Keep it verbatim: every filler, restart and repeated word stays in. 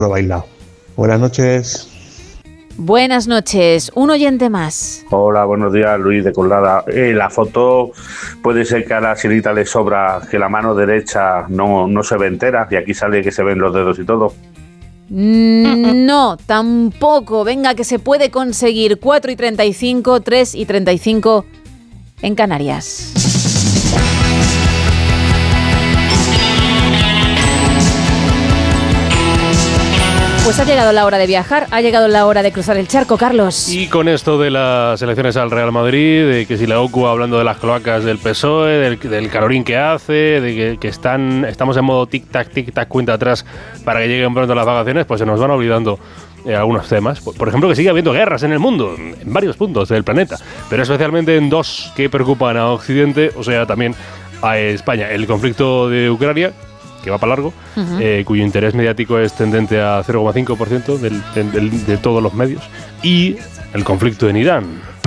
lo bailado. Buenas noches. Buenas noches, un oyente más. Hola, buenos días, Luis de Colada. Eh, la foto puede ser que a la Sirita le sobra, que la mano derecha no, no se ve entera y aquí sale que se ven los dedos y todo. Mm, no, tampoco. Venga, que se puede conseguir. Cuatro y treinta y cinco, tres y treinta y cinco en Canarias. Pues ha llegado la hora de viajar, ha llegado la hora de cruzar el charco, Carlos. Y con esto de las elecciones al Real Madrid, de que si la O C U hablando de las cloacas del P S O E, del, del calorín que hace, de que, que están, estamos en modo tic-tac, tic-tac, cuenta atrás para que lleguen pronto las vacaciones, pues se nos van olvidando eh, algunos temas. Por, por ejemplo, que sigue habiendo guerras en el mundo, en varios puntos del planeta, pero especialmente en dos que preocupan a Occidente, o sea, también a España. El conflicto de Ucrania, que va para largo, uh-huh. eh, cuyo interés mediático es tendente a cero coma cinco por ciento del, del, del, de todos los medios, y el conflicto en Irán.